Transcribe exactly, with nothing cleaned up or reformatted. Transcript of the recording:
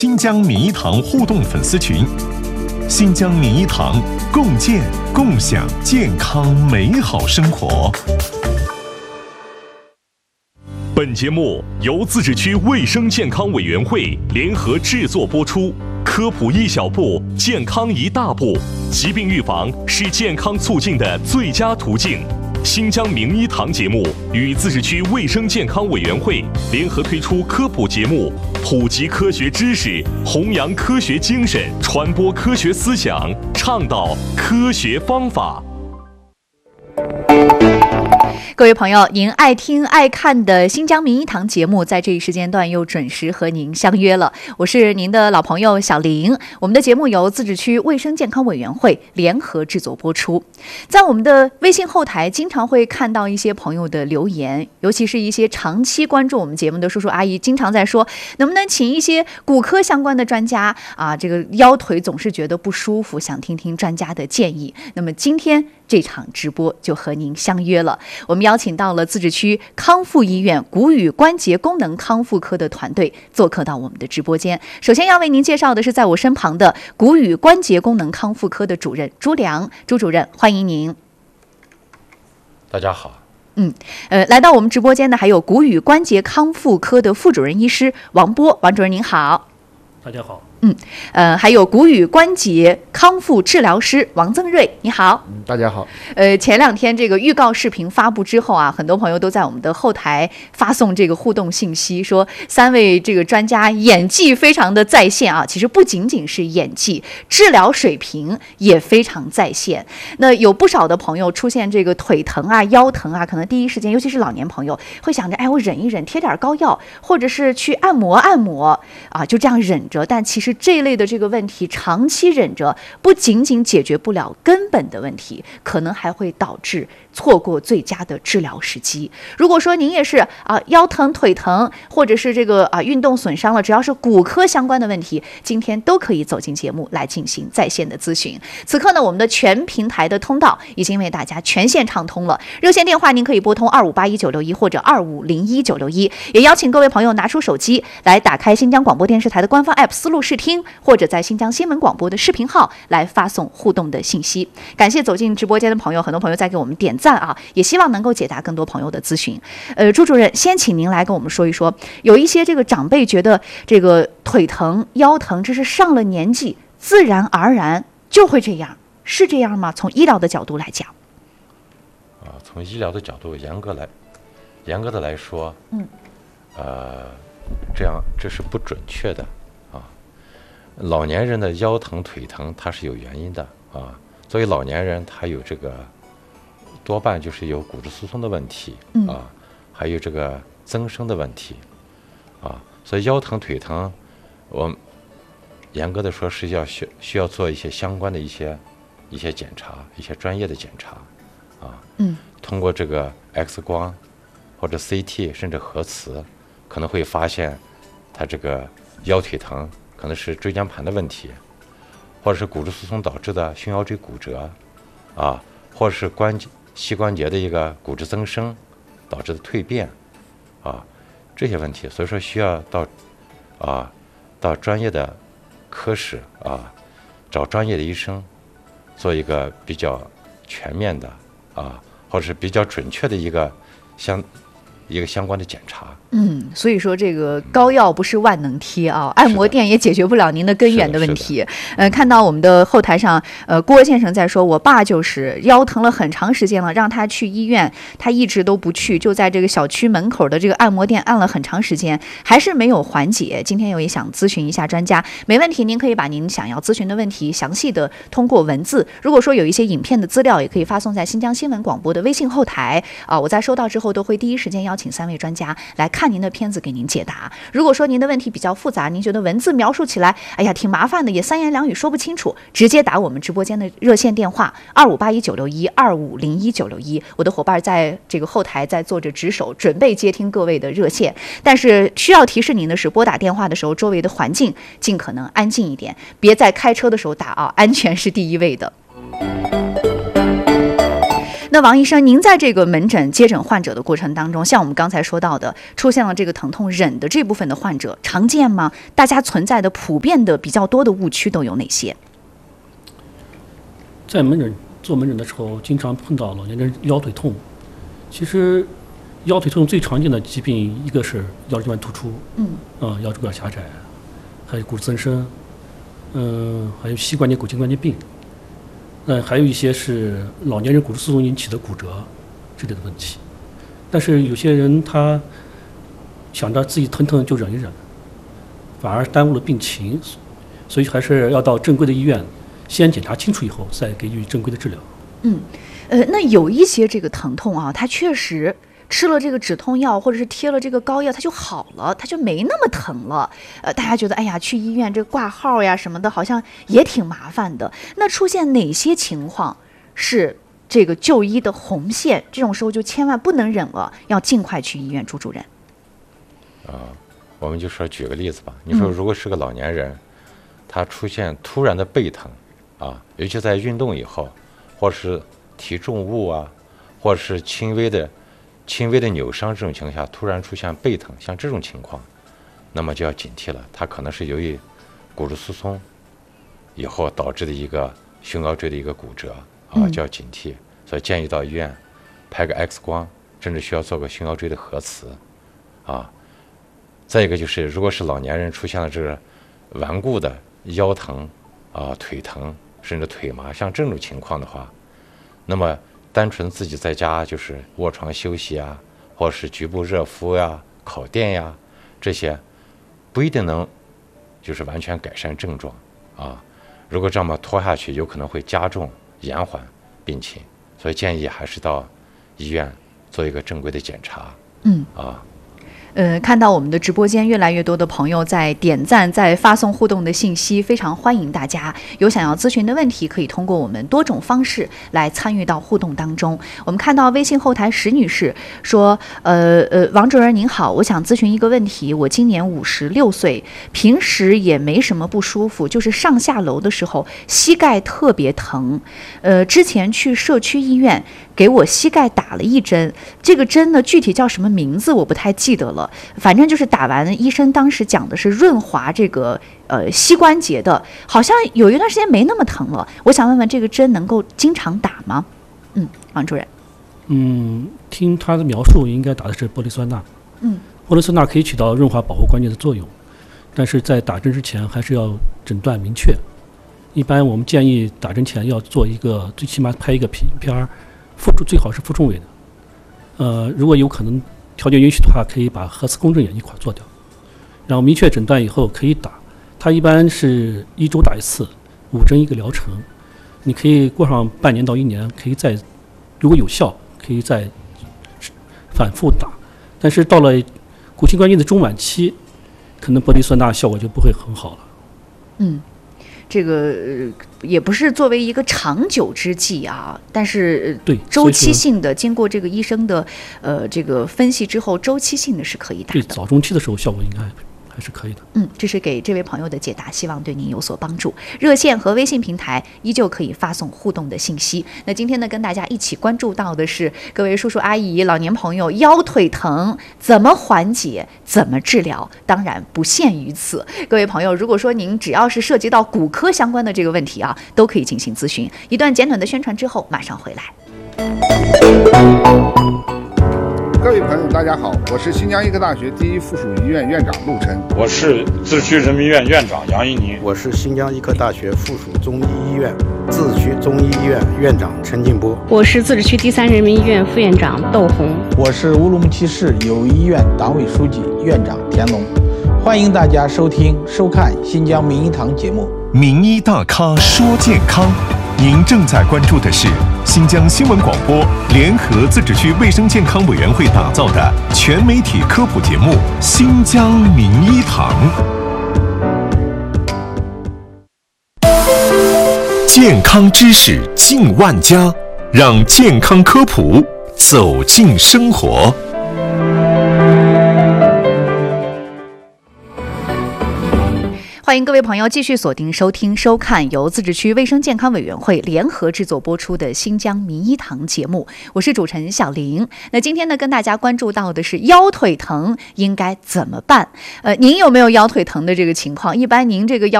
新疆名医堂互动粉丝群，新疆名医堂，共建共享健康美好生活。本节目由自治区卫生健康委员会联合制作播出。科普一小步，健康一大步。疾病预防是健康促进的最佳途径。新疆名医堂节目与自治区卫生健康委员会联合推出科普节目，普及科学知识，弘扬科学精神，传播科学思想，倡导科学方法。 各位朋友，您爱听爱看的新疆名医堂节目在这一时间段又准时和您相约了，我是您的老朋友小玲。我们的节目由自治区卫生健康委员会联合制作播出。在我们的微信后台经常会看到一些朋友的留言，尤其是一些长期关注我们节目的叔叔阿姨经常在说，能不能请一些骨科相关的专家啊，这个腰腿总是觉得不舒服，想听听专家的建议。那么今天这场直播就和您相约了，我们邀请到了自治区康复医院骨与关节功能康复科的团队做客到我们的直播间。首先要为您介绍的是在我身旁的骨与关节功能康复科的主任朱良，朱主任，欢迎您。 大家好。 嗯，呃，来到我们直播间的还有骨与关节康复科的副主任医师王波，王主任您好。 大家好。 嗯，呃，还有骨与关节康复治疗师王增瑞，你好。 嗯，大家好。 呃，前两天这个预告视频发布之后啊，很多朋友都在我们的后台发送这个互动信息，说三位这个专家演技非常的在线啊。其实不仅仅是演技，治疗水平也非常在线。那有不少的朋友出现这个腿疼啊、腰疼啊，可能第一时间，尤其是老年朋友，会想着，哎，我忍一忍，贴点膏药，或者是去按摩按摩啊，就这样忍着。但其实这一类的这个问题长期忍着，不仅仅解决不了根本的问题，可能还会导致错过最佳的治疗时机。如果说您也是啊腰疼腿疼，或者是这个啊运动损伤了，只要是骨科相关的问题，今天都可以走进节目来进行在线的咨询。此刻呢，我们的全平台的通道已经为大家全线畅通了，热线电话您可以拨通二五八一九六一或者二五零一九六一，也邀请各位朋友拿出手机来打开新疆广播电视台的官方 app 思路视听，或者在新疆新闻广播的视频号来发送互动的信息。感谢走进直播间的朋友，很多朋友在给我们点赞啊，也希望能够解答更多朋友的咨询。呃，朱主任，先请您来跟我们说一说，有一些这个长辈觉得这个腿疼、腰疼，这是上了年纪自然而然就会这样，是这样吗？从医疗的角度来讲， 啊，从医疗的角度，严格来，严格的来说， 嗯， 呃，这样这是不准确的。老年人的腰疼腿疼它是有原因的啊，作为老年人他有这个多半就是有骨质疏松的问题啊，还有这个增生的问题啊，所以腰疼腿疼我严格的说是要需需要做一些相关的一些一些检查，一些专业的检查啊， 嗯， 通过这个 X 光或者 C T 甚至核磁可能会发现他这个腰腿疼可能是椎间盘的问题，或者是骨质疏松导致的胸腰椎骨折啊，或者是关节膝关节的一个骨质增生导致的蜕变啊，这些问题，所以说需要到啊到专业的科室啊找专业的医生做一个比较全面的啊或者是比较准确的一个相一个相关的检查。 嗯，所以说这个膏药不是万能贴啊，按摩店也解决不了您的根源的问题。呃，看到我们的后台上，呃，郭先生在说，我爸就是腰疼了很长时间了，让他去医院，他一直都不去，就在这个小区门口的这个按摩店按了很长时间，还是没有缓解。今天我也想咨询一下专家，没问题，您可以把您想要咨询的问题详细的通过文字，如果说有一些影片的资料，也可以发送在新疆新闻广播的微信后台啊，我在收到之后都会第一时间邀请三位专家来看您的片子给您解答。如果说您的问题比较复杂，您觉得文字描述起来哎呀挺麻烦的，也三言两语说不清楚，直接打我们直播间的热线电话二五八一九六一二五零一九六一，我的伙伴在这个后台在做着值守，准备接听各位的热线。但是需要提示您的是，拨打电话的时候周围的环境尽可能安静一点，别在开车的时候打啊，安全是第一位的。 那王医生，您在这个门诊接诊患者的过程当中，像我们刚才说到的，出现了这个疼痛忍的这部分的患者，常见吗？大家存在的普遍的比较多的误区都有哪些？ 在门诊做门诊的时候，经常碰到老年人腰腿痛。其实，腰腿痛最常见的疾病，一个是腰椎间盘突出，嗯，啊、呃，腰椎管狭窄，还有骨质增生，嗯、呃，还有膝关节、骨筋关节病，嗯、呃，还有一些是老年人骨质疏松引起的骨折之类的问题。但是有些人他想着自己疼疼就忍一忍，反而耽误了病情，所以还是要到正规的医院。先检查清楚以后，再给予正规的治疗。 嗯，呃，那有一些这个疼痛啊，它确实吃了这个止痛药或者是贴了这个膏药，它就好了，它就没那么疼了。呃，大家觉得，哎呀，去医院这个挂号呀什么的，好像也挺麻烦的。那出现哪些情况是这个就医的红线？这种时候就千万不能忍了，要尽快去医院。朱主任。 啊、呃，我们就说举个例子吧。你说，如果是个老年人，嗯、他出现突然的背疼。啊，尤其在运动以后，或是提重物啊，或是轻微的、轻微的扭伤这种情况下，突然出现背疼，像这种情况，那么就要警惕了，它可能是由于骨质疏松以后导致的一个胸腰椎的一个骨折啊，就要警惕。所以建议到医院拍个 X 光，甚至需要做个胸腰椎的核磁啊。再一个就是，如果是老年人出现了这个顽固的腰疼啊、腿疼。甚至腿麻，像这种情况的话，那么单纯自己在家就是卧床休息啊，或是局部热敷呀、烤电呀，这些不一定能就是完全改善症状啊。如果这么拖下去，有可能会加重延缓病情，所以建议还是到医院做一个正规的检查。嗯啊。 呃，看到我们的直播间越来越多的朋友在点赞，在发送互动的信息，非常欢迎大家有想要咨询的问题，可以通过我们多种方式来参与到互动当中。我们看到微信后台石女士说，呃呃，王主任您好，我想咨询一个问题，我今年五十六岁，平时也没什么不舒服，就是上下楼的时候膝盖特别疼，呃，之前去社区医院给我膝盖打了一针，这个针呢具体叫什么名字我不太记得了。反正就是打完，医生当时讲的是润滑这个呃膝关节的，好像有一段时间没那么疼了。我想问问，这个针能够经常打吗？嗯，王主任。 嗯，听他的描述，应该打的是玻璃酸钠。 嗯， 玻璃酸钠可以起到润滑保护关节的作用，但是在打针之前还是要诊断明确。一般我们建议打针前要做一个，最起码拍一个片片，负重最好是负重位的。呃，如果有可能。条件允许的话，可以把核磁共振也一块做掉，然后明确诊断以后可以打。它一般是一周打一次，五针一个疗程。你可以过上半年到一年，可以再如果有效，可以再反复打。但是到了骨性关节的中晚期，可能玻璃酸钠效果就不会很好了。 嗯。这个、呃、也不是作为一个长久之计啊，但是对周期性的，经过这个医生的呃这个分析之后，周期性的是可以打的。 对，早中期的时候效果应该还是可以的。 嗯，这是给这位朋友的解答，希望对您有所帮助。热线和微信平台依旧可以发送互动的信息。那今天呢，跟大家一起关注到的是各位叔叔阿姨、老年朋友腰腿疼怎么缓解、怎么治疗？当然不限于此。各位朋友，如果说您只要是涉及到骨科相关的这个问题啊，都可以进行咨询。一段简短的宣传之后，马上回来。 各位朋友，大家好，我是新疆医科大学第一附属医院院长陆琛。 我是自治区人民医院院长杨一宁。 我是新疆医科大学附属中医医院自治区中医医院院长陈进波。 我是自治区第三人民医院副院长窦红。 我是乌鲁木齐市友谊医院党委书记院长田龙。欢迎大家收听收看新疆名医堂节目。 名医大咖说健康，您正在关注的是新疆新闻广播联合自治区卫生健康委员会打造的全媒体科普节目《新疆名医堂》。健康知识进万家，让健康科普走进生活。 欢欢迎各位朋友继续锁定收听收看由自治区卫生健康委员会联合制作播出的新疆名医堂节目，我是主持人小玲。那今天呢，跟大家关注到的是腰腿疼应该怎么办？呃，您有没有腰腿疼的这个情况？一般您这个腰